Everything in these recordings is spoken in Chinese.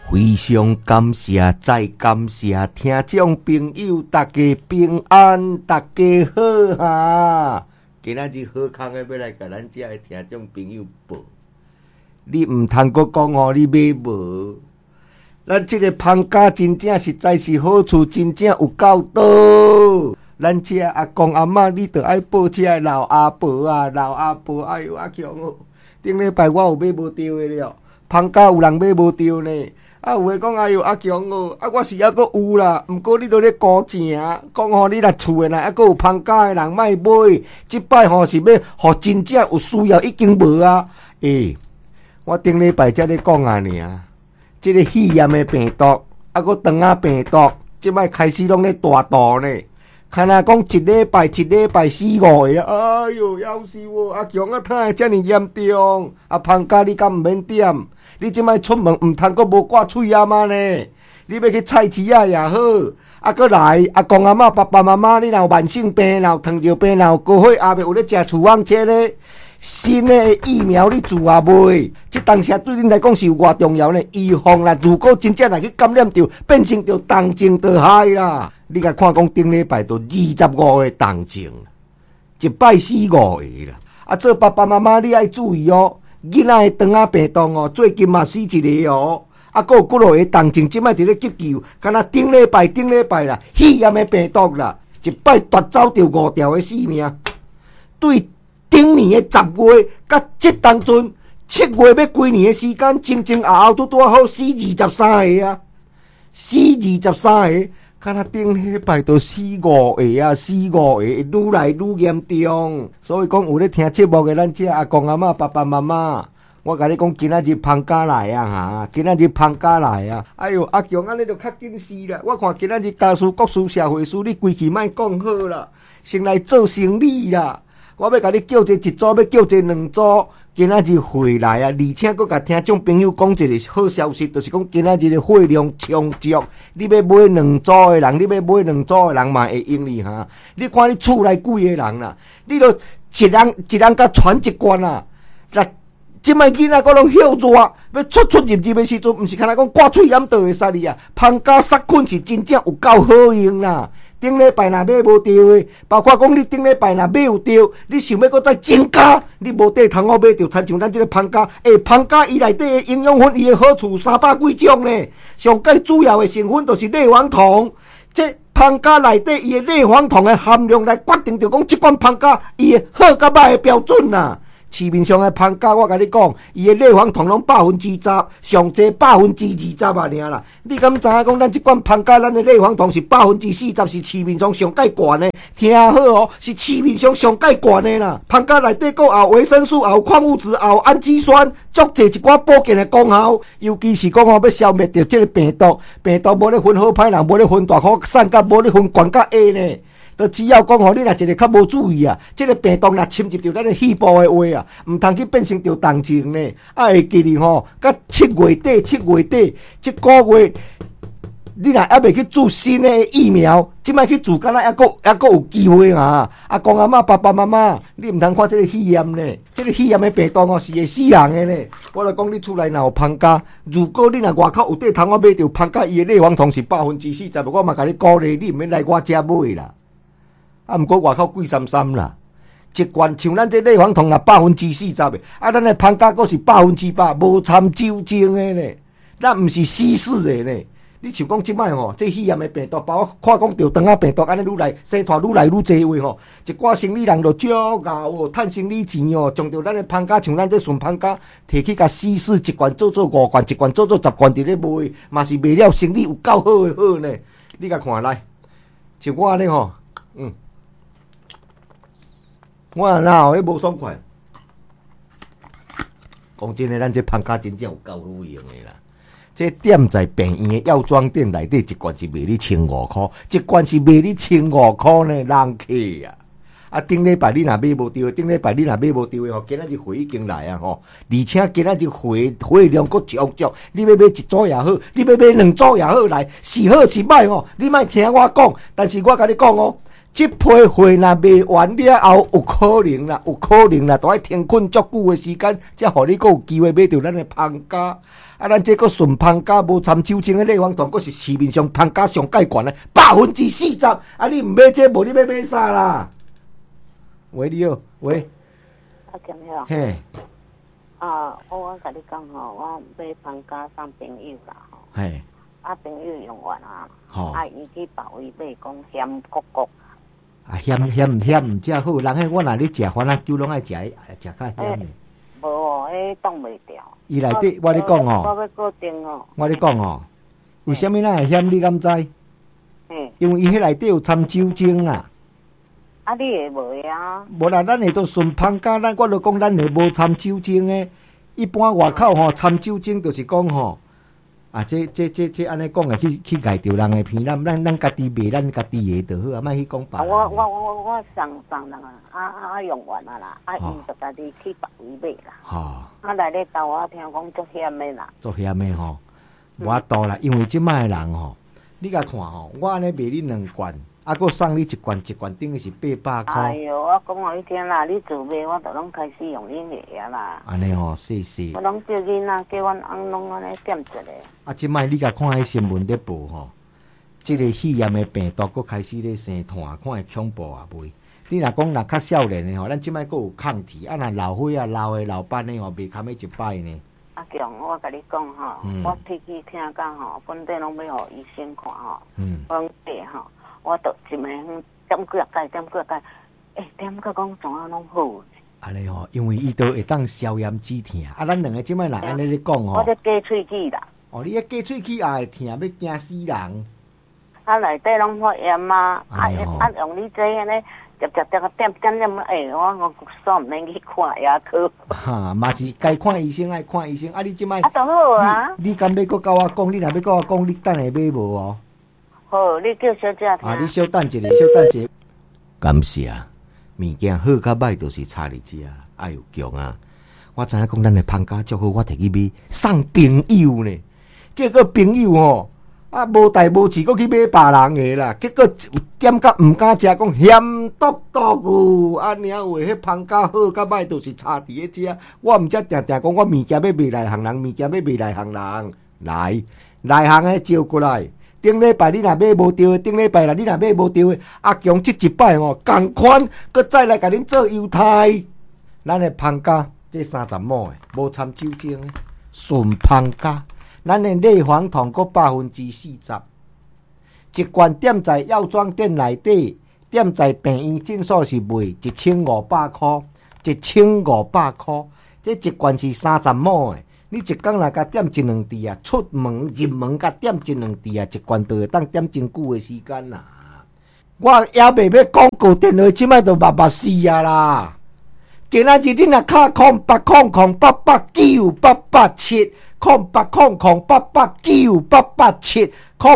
非常感谢，再感谢听众朋友，大家平安，大家好哈！今仔日好康的要来甲咱遮的听众朋友报，你毋通阁讲哦，你买无？咱这个芳家真正实在是好处，真正有够多。咱遮阿公阿嬷，你着爱报遮的老阿婆啊，老阿婆，哎呦阿强哦！顶礼拜我有买无着的了，芳家有人买无着呢。啊，有诶讲，哎哟，阿强哦，啊，我是还阁有啦，毋过你都咧估钱，讲吼，你若厝诶若还阁有芳家诶人莫买，即摆吼是要互真正有需要，已经无啊。我顶礼拜才咧讲啊尔，即个肺炎诶病毒，啊，阁肠仔病毒，即摆开始拢咧大度呢。看若讲一礼拜4、5个啊，哎哟，夭寿哦！阿强啊，呾会遮尔严重？啊，芳家你敢毋免点？你即摆出门毋通阁无挂喙啊嘛呢？你要去菜市啊也好，啊，阁来阿公阿嬷、爸爸妈妈，你若有慢性病、若有糖尿病、若有高血压，有咧食处方切咧。新的疫苗你做啊未？这当时对恁来讲是有偌重要呢？预防啦，如果真正来去感染着，变成着重症就害啦。你甲看讲顶礼拜都25个重症，一摆4、5个啦。啊，做爸爸妈妈你爱注意哦，囡仔的肠仔病毒哦，最近嘛死一个哦。啊，还有几落个重症，即摆伫咧急救，敢若顶礼拜啦，肺炎的病毒啦，一摆夺走着5条的性命。对。顶年的10月，甲即当阵7月要归年的时间，前后拄拄好死23个啊，死23个，敢若顶礼拜都死5个啊，4、5个，愈来愈严重。所以讲有咧听节目的咱遮阿公阿嬷、爸爸妈妈，我甲你讲，今仔日芳家来啊哈，今仔日芳家来啊！哎哟，阿强安尼就较紧死啦。我看今仔日家事、国事、社会事，你规气莫讲好啦，先来做生理啦。我要甲你叫一组，要叫2组，今仔日回来啊！而且佫甲听众朋友讲一个好消息，就是讲今仔日的货量充足。你要买2组的人，你要买2组的人嘛会用哩哈！你看你厝内几个人啦？你著一人甲传一罐啊！那即摆囡仔佫拢休热，要出入的时阵，毋是看来讲挂喙炎就会使你啊！芳家杀菌是真正有够好用啦！顶礼拜若买无着的，包括讲你顶礼拜若买有着，你想要搁再增加，你无地通我买着，参像咱即个芳家，芳家伊内底的营养分，伊的好处300几种呢。上介主要的成分就是类黄酮，这芳家内底伊的类黄酮的含量来决定着讲即款芳家伊的好甲歹的标准啦。市面上的芳家，我甲你讲，伊的类黄酮拢10%，上济20%啊尔啦。你敢知影讲咱即款芳家，咱的类黄酮是40%，是市面上上介悬的。听好哦，是市面上上介悬的啦。芳家内底有维生素，有矿物质，有氨基酸，足济一寡保健的功效。尤其是讲要消灭掉这个病毒，无咧分好歹人，无咧分大颗散甲，无咧分悬甲下呢。都只要讲吼，你若一个较无注意啊，这个病毒若侵入到咱的肺部的话啊，毋通去变成着重症呢。会记哩吼，到7月底，这个月你若还未去注新的疫苗，即摆去注，敢若还佫有机会啊！阿公阿嬷、爸爸妈妈，你毋通看这个肺炎呢，这个肺炎的病毒哦是会死人的呢。我来讲，你厝内若有芳家，如果你若外口有地通我买着芳家，伊的类黄酮是40%，我嘛甲你鼓励你，毋免来我遮买啦。啊，毋过外口贵33啦，一罐像咱这类黄酮若40%的，啊，咱的芳家佫是100%，无掺酒精的呢，咱毋是稀释的呢。你像讲即摆吼，这肺炎的病毒，包括看讲着肠仔病毒，安尼愈来生团愈来愈济话吼，一寡生理人就足熬哦，趁生理钱哦，将着咱的芳家，像咱这顺芳家，摕去甲稀释一罐做5罐，一罐做10罐伫咧卖，嘛是卖了生理有够好的好呢。你甲看来，像我安尼吼，我哪有迄无爽快？讲真诶，咱这芳家真正有够好用诶啦！这店在病院诶药妆店内底，一罐是卖你1500，一罐是卖你1500呢，人客啊！啊，顶礼拜你若买无着，顶礼拜你若买无着诶吼，今仔日货已经来啊吼！而且今仔日货量佫充足，你要买1组也好，你要买2组也好，来是好是歹吼，你莫听我讲，但是我甲你讲哦。这批货若卖完了后，有可能啦，都爱停困足久的时间，才互你有机会买到咱的芳家。 啊，咱这个顺芳加无参酒精的类黄酮，佫是市面上芳加上介悬的40%。啊，你毋买这，无你要买啥啦？喂，你好，喂。 啊，金兄。 嘿。 我甲你讲吼，我买芳加送朋友啦吼。 嘿。 啊，朋友用完啊。 吼。 啊，伊去别位买讲咸谷谷。 啊，咸毋正好，人迄我若咧食番仔酒，拢爱食较咸的。 无哦，迄挡袂掉。 伊内底，我咧讲哦。 我要固定哦。 我咧讲哦，为虾米咱会咸？你敢知？因为伊迄内底有掺酒精啊。 啊，你会无啊？ 无啦，咱会做顺芳加，我就讲咱会无掺酒精的。一般外口吼掺酒精，就是讲吼。啊，这安尼讲诶，去害着人诶鼻咱家己卖咱家己诶就好啊，莫去讲别人。 我送人啊用完啊啦，啊伊就家己去别位买啦。 吼。 啊来咧斗我听讲足险诶啦。 足险诶吼，无法度啦，因为即摆诶人吼，你甲看吼，我安尼卖你2罐，啊，佫送你1罐，1罐等于是800块。 哎哟，我讲互你听啦，你自卖我就拢开始用你卖啊啦。 安尼吼，谢谢。 我拢叫囡仔叫阮翁拢安尼点一个。 啊，即摆你甲看迄新闻咧报吼，即个肺炎诶病毒佫开始咧生炭，看会恐怖啊袂？你若讲较少年诶吼，咱即摆佫有抗体，啊，若老岁啊、老诶老伴诶吼，袂堪迄一摆呢。 阿强，我甲你讲吼，我提起听讲吼，本地拢要互医生看吼，我讲对吼，我着一暝点几啊点几啊点个讲怎啊拢好。 安尼吼，因为伊都会当消炎止疼，啊，咱两个即摆若安尼咧讲吼。 我咧加喙齿啦。 哦，你迄加喙齿也会疼，要惊死人。 啊，内底拢发炎啊，用你这安尼，点，我煞毋免去看牙科。 哈，嘛是该看医生爱看医生，啊，你即摆啊，都好啊。 你敢要搁甲我讲？你若要甲我讲，你等下买无哦？ 好，你叫小姐听。 啊，你稍等一下，稍等一下。感谢啊，物件好甲歹都是差伫遮，哎呦强啊！我知影讲咱的芳加足好，我摕去买送朋友呢。结果朋友吼啊无代无志，搁去买别人的啦。结果点甲毋敢食，讲咸笃笃啊！领话迄芳加好甲歹都是差伫咧遮。我毋则定定讲，我物件要卖内行人，物件要卖内行人，内行的招过来。顶礼拜你若买无着的，顶礼拜啦你若买无着的，阿强即一摆吼共款，搁再来甲恁做犹太。咱的芳加这30亩的，无掺酒精的纯芳加，咱的类黄酮搁40%，一罐点在药妆店内底，点在病院诊所是卖1500块，1500块，这一罐是30亩的。你一工若甲点1-2滴啊，出门入门甲点1-2滴啊，一罐就会当点真久的时间啦。我也未要广告电话，即摆都目死啊啦！今仔日你若卡0800889887 0800889887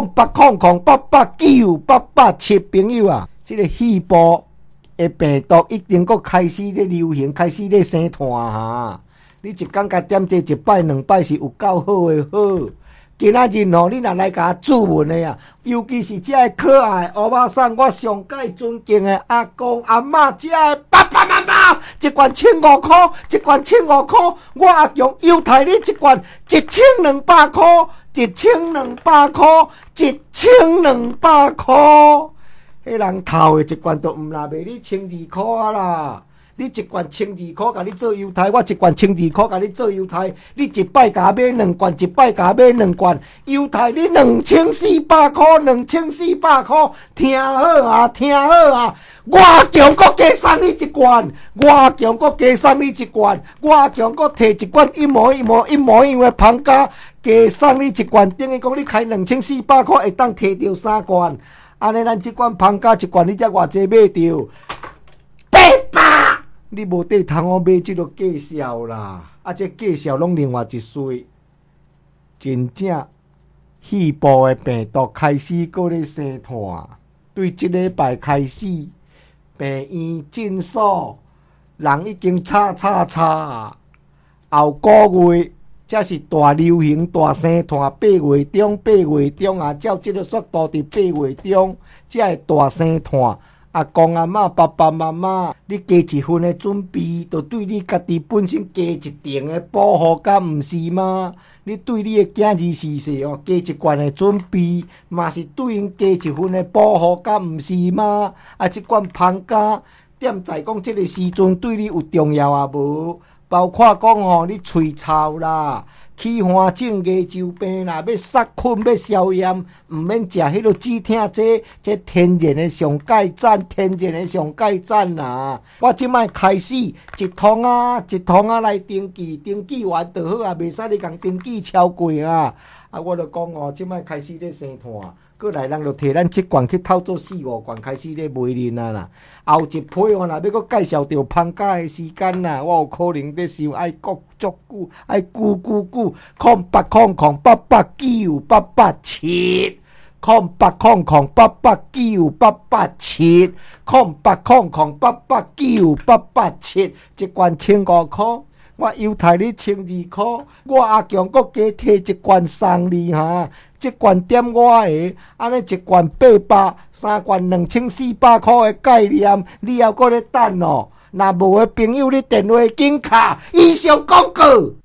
0800889887，朋友啊，这个肺部的病毒已经搁开始咧流行，开始咧生炭哈。你一工甲点这1摆2摆是有够好的好。今仔日吼，你若来甲注文的啊，尤其是这可爱的欧巴桑，我上界尊敬的阿公阿嬷，这爸爸妈妈，一罐1500块，一罐1500块，我阿强犹太你一罐1200块，1200块，1200块，迄人头的一罐都毋拉卖你1200块啦。你一罐1200块，甲你做犹太，我一罐1200块，甲你做犹太。你一摆甲买2罐，一摆甲买2罐，犹太你2400块，2400块，听好啊，听好啊！我强搁加送你一罐，我强搁加送你一罐，我强搁摕一罐一模一样的芳加，加送你一罐，等于讲你开2400块，会当摕到3罐。安尼咱这罐芳加一罐，你才偌济买着？800。你无地通我买即个介绍啦，啊，这介绍拢另外一岁，真正肺部的病毒开始搁咧生炭，对即礼拜开始，病院诊所人已经吵，后个月才是大流行大生炭，8月中啊，照即个速度伫8月中才会大生炭。阿公阿嬷、爸爸妈妈，你加一份的准备，就对你家己本身加一定的保护感，毋是吗？ 你对你的囝儿逝世哦，加一罐的准备，嘛是对因加一份的保护感，毋是吗？啊，这罐芳家点在讲这个时阵对你有重要啊无？包括讲吼，你喙臭啦。起汗症、牙周病啦，要杀菌、要消炎，毋免食迄落止痛剂，这天然的上盖赞，天然的上盖赞啦！我即摆开始一通啊来登记，登记完就好啊，袂使你共登记超过啊！啊，我就讲哦，即摆开始咧生炭。过来人就摕咱即罐去透做4-5罐，开始咧卖恁啊啦。后一批我若要搁介绍着芳家的时间啦，我有可能咧想爱国足久，爱久0800889887 0800889887这罐1500块。我犹太你1200块，我阿强搁加摕一罐送你哈，这罐点我的，安尼一罐800，3罐2400块的概念，你还搁咧等哦？若无的朋友，你电话紧卡，以上广告。